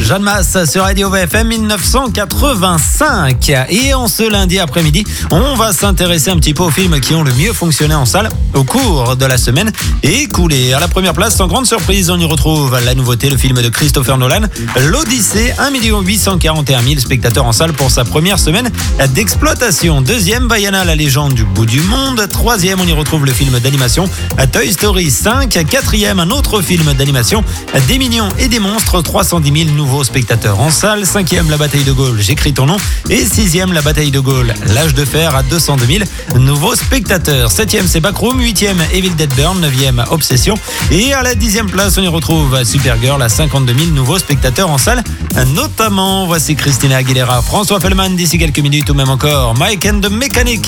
Jeanne Masse sur Radio VFM 1985. Et en ce lundi après-midi, on va s'intéresser un petit peu aux films qui ont le mieux fonctionné en salle au cours de la semaine écoulée. À la première place, sans grande surprise, on y retrouve la nouveauté, le film de Christopher Nolan, l'Odyssée, 1 841 000 spectateurs en salle pour sa première semaine d'exploitation. Deuxième, Vaiana, la légende du bout du monde. Troisième, on y retrouve le film d'animation Toy Story 5. Quatrième, un autre film d'animation, Des mignons et des monstres, 310 000 nouveaux spectateurs en salle. Cinquième, la bataille de Gaulle, j'écris ton nom. Et sixième, la bataille de Gaulle, l'âge de fer, à 202 000 nouveaux spectateurs. Septième, c'est Backroom. Huitième, Evil Dead Burn. Neuvième, Obsession. Et à la 10e place, on y retrouve Supergirl, à 52 000 nouveaux spectateurs en salle. Notamment, voici Christina Aguilera, François Fellman d'ici quelques minutes, ou même encore Mike and the Mechanic.